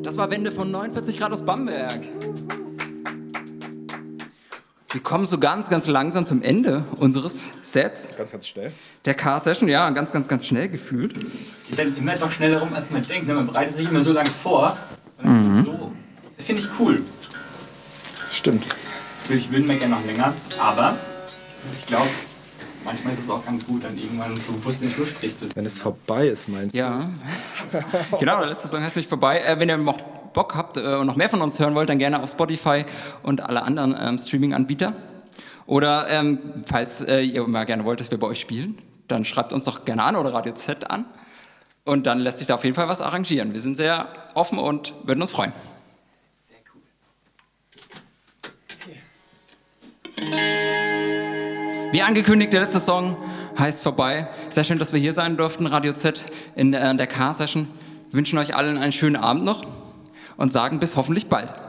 Das war Wende von 49 Grad aus Bamberg. Wir kommen so ganz, ganz langsam zum Ende unseres Sets. Ganz, ganz schnell. Der Car-Session, ja, ganz, ganz, ganz schnell gefühlt. Es geht dann immer doch schneller rum, als man denkt. Man bereitet sich immer so lange vor. Und so. Das finde ich cool. Stimmt. Natürlich würden wir gerne noch länger, aber ich glaube, manchmal ist es auch ganz gut, dann irgendwann so bewusst den Schlussstrich zu ziehen. Wenn es vorbei ist, meinst du? Ja, genau, der letzte Song heißt mich vorbei. Wenn ihr noch Bock habt und noch mehr von uns hören wollt, dann gerne auf Spotify und alle anderen Streaming-Anbieter. Oder falls ihr mal gerne wollt, dass wir bei euch spielen, dann schreibt uns doch gerne an oder Radio Z an. Und dann lässt sich da auf jeden Fall was arrangieren. Wir sind sehr offen und würden uns freuen. Sehr cool. Wie angekündigt, der letzte Song heißt Vorbei. Sehr schön, dass wir hier sein durften, Radio Z in der Car-Session. Wir wünschen euch allen einen schönen Abend noch und sagen bis hoffentlich bald.